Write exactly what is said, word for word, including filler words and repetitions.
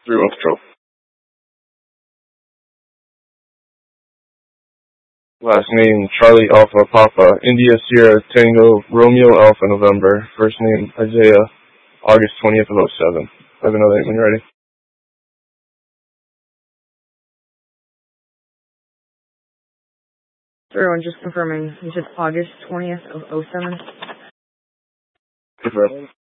Through Oak Last name Charlie Alpha Papa, India Sierra Tango Romeo Alpha November. First name Isaiah, August twentieth of oh seven. I have another when you're ready. Everyone, just confirming. You said August twentieth of oh seven? Confirm.